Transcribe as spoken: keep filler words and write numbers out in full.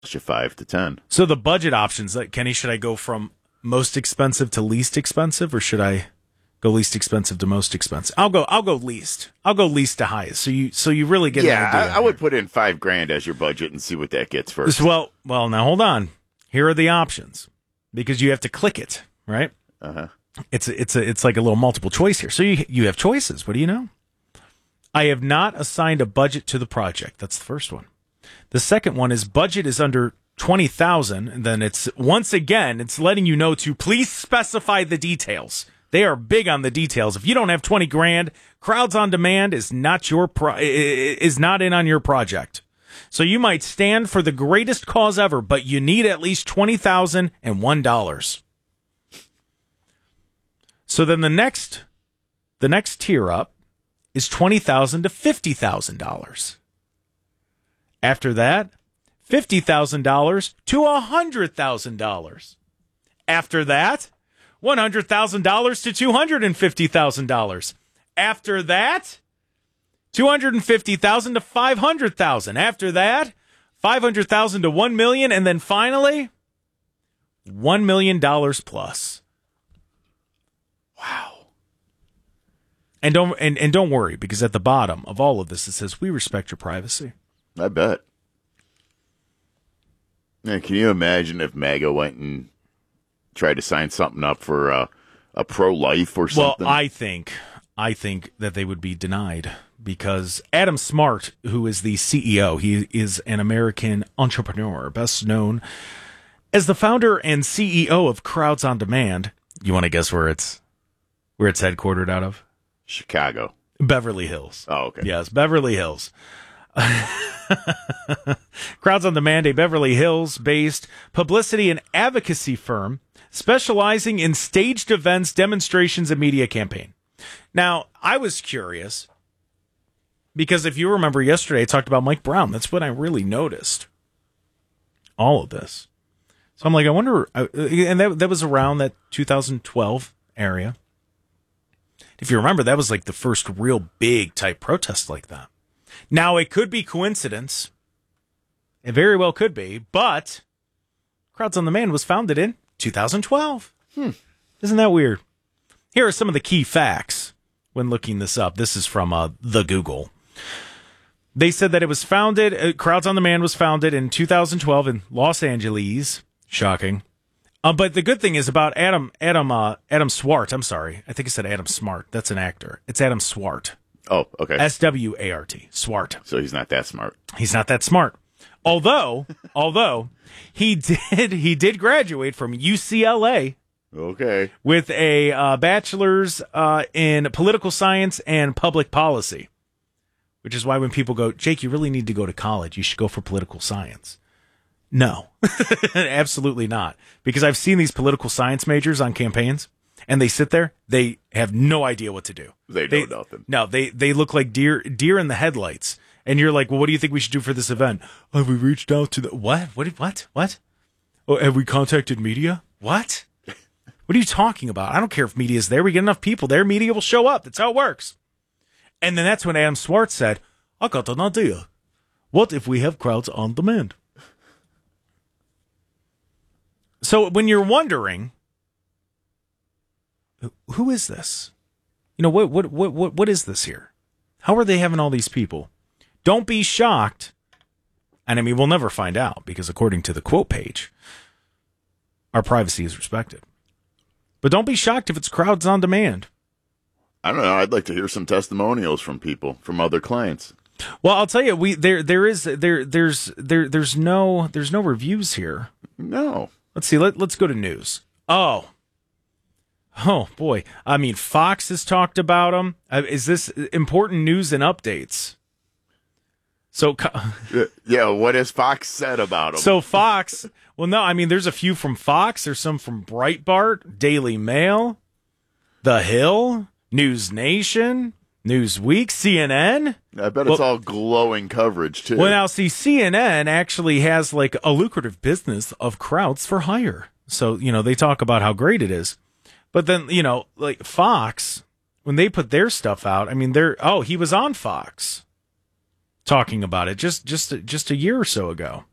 you five to ten. So the budget options, like, Kenny, should I go from most expensive to least expensive, or should I go least expensive to most expensive? I'll go. I'll go least. I'll go least to highest. So you. So you really get. Yeah, an idea I, I would put in five grand as your budget and see what that gets first. Well, well, now hold on. Here are the options, because you have to click it, right? Uh huh. It's a, it's a, it's like a little multiple choice here. So you you have choices. What do you know? I have not assigned a budget to the project. That's the first one. The second one is budget is under twenty thousand, and then it's once again it's letting you know to please specify the details. They are big on the details. If you don't have twenty grand, Crowds on Demand is not your pro- is not in on your project. So you might stand for the greatest cause ever, but you need at least twenty thousand and one dollars. So then the next, the next tier up is twenty thousand to fifty thousand dollars. After that, fifty thousand dollars to a hundred thousand dollars. After that, one hundred thousand dollars to two hundred and fifty thousand dollars. After that, two hundred and fifty thousand to five hundred thousand. After that, five hundred thousand to one million, and then finally, one million dollars plus. Wow. And don't and, and don't worry, because at the bottom of all of this it says we respect your privacy. I bet. Yeah, can you imagine if MAGA went and tried to sign something up for uh, a pro-life or something? Well, I think I think that they would be denied, because Adam Smart, who is the C E O, he is an American entrepreneur, best known as the founder and C E O of Crowds on Demand. You want to guess where it's where it's headquartered out of? Chicago. Beverly Hills. Oh, okay. Yes, Beverly Hills. Crowds on Demand, a Beverly Hills-based publicity and advocacy firm specializing in staged events, demonstrations, and media campaign. Now, I was curious, because if you remember yesterday, I talked about Mike Brown. That's when I really noticed all of this. So I'm like, I wonder, and that, that was around that two thousand twelve area. If you remember, that was like the first real big type protest like that. Now, it could be coincidence. It very well could be, but Crowds on Demand was founded in two thousand twelve. Hmm. Isn't that weird? Here are some of the key facts when looking this up. This is from uh, the Google. They said that it was founded, uh, Crowds on Demand was founded in two thousand twelve in Los Angeles. Shocking. Uh, but the good thing is about Adam Adam uh, Adam Swart. I'm sorry. I think I said Adam Smart. That's an actor. It's Adam Swart. Oh, okay. S W A R T. Swart. So he's not that smart. He's not that smart. Although, although he did he did graduate from U C L A. Okay. With a uh, bachelor's uh, in political science and public policy. Which is why when people go, Jake, you really need to go to college. You should go for political science. No, absolutely not. Because I've seen these political science majors on campaigns, and they sit there. They have no idea what to do. They know they, nothing. No, they, they look like deer deer in the headlights. And you're like, well, what do you think we should do for this event? Have we reached out to the... What? What? What? What? Oh, have we contacted media? What? What are you talking about? I don't care if media's there. We get enough people there. Media will show up. That's how it works. And then that's when Adam Swart said, I got an idea. What if we have Crowds on Demand? So when you're wondering, who is this? You know, what, what, what, what, what is this here? How are they having all these people? Don't be shocked. And I mean, we'll never find out, because according to the quote page, our privacy is respected. But don't be shocked if it's Crowds on Demand. I don't know. I'd like to hear some testimonials from people, from other clients. Well, I'll tell you, we there there is there there's there there's no there's no reviews here. No. Let's see. Let let's go to news. Oh, oh boy. I mean, Fox has talked about them. Uh, is this important news and updates? So yeah, what has Fox said about them? So Fox. Well, no. I mean, there's a few from Fox. There's some from Breitbart, Daily Mail, The Hill, News Nation, Newsweek, C N N. I bet it's well, all glowing coverage, too. Well, now, see, C N N actually has, like, a lucrative business of Crowds for hire. So, you know, they talk about how great it is. But then, you know, like, Fox, when they put their stuff out, I mean, they're, oh, he was on Fox talking about it just, just, just a year or so ago.